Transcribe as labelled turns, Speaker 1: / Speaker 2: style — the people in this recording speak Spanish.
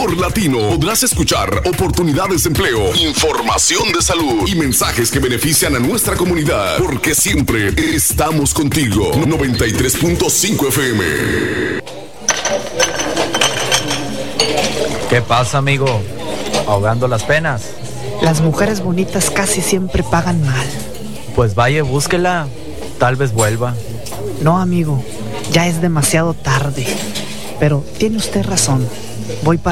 Speaker 1: por Latino podrás escuchar oportunidades de empleo, información de salud y mensajes que benefician a nuestra comunidad, porque siempre estamos contigo. 93.5 FM.
Speaker 2: ¿Qué pasa, amigo? ¿Ahogando las penas?
Speaker 3: Las mujeres bonitas casi siempre pagan mal.
Speaker 2: Pues vaya, búsquela. Tal vez vuelva.
Speaker 3: No, amigo, ya es demasiado tarde. Pero tiene usted razón. Voy para